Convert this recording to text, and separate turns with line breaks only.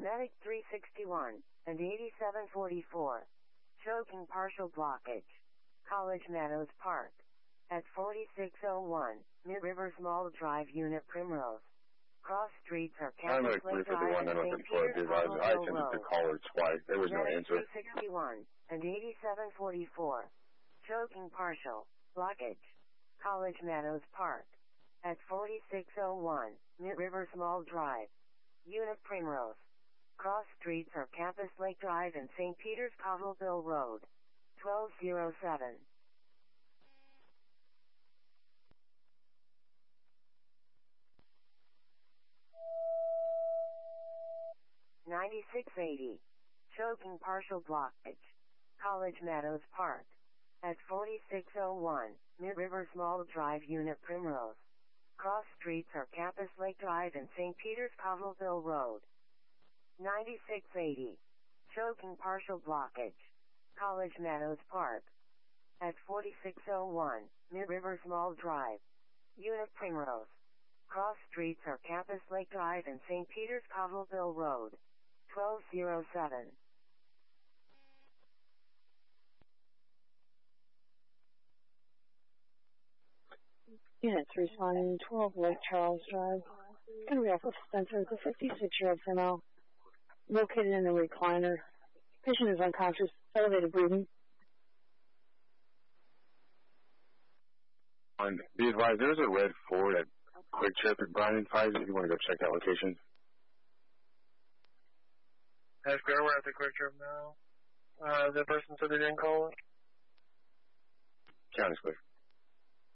Medic 361 and 8744. Choking partial blockage. College Meadows Park. At 4601, Mid-Rivers Mall Drive, Unit Primrose. Cross streets are Campus Lake Drive and St. Peter's Cobblestone
I attempted to call her twice. There was no answer.
361 and 8744. Choking partial blockage. College Meadows Park. At 4601, Mid-Rivers Mall Drive. Unit Primrose. Cross streets are Campus Lake Drive and St. Peter's Cobbleville Road. 1207. (9680). Choking partial blockage. College Meadows Park. At 4601, Mid-Rivers Mall Drive, Unit Primrose. Cross streets are Campus Lake Drive and St. Peter's Cobbleville Road. 9680. Choking partial blockage. College Meadows Park. At 4601, Mid-Rivers Mall Drive. Unit Primrose. Cross streets are Campus Lake Drive and St. Peter's Cobbleville Road. 1207.
Units responding 12 Lake Charles Drive. Going to be off of Spencer, the 56-year-old female, located in the recliner. Patient is unconscious, elevated breathing.
Be advised, there's a red Ford at Quick Trip at Bryan and Pfizer if you want to go check that location.
That's good. We're at the Quick Trip now. The person said they didn't call it.
County's clear.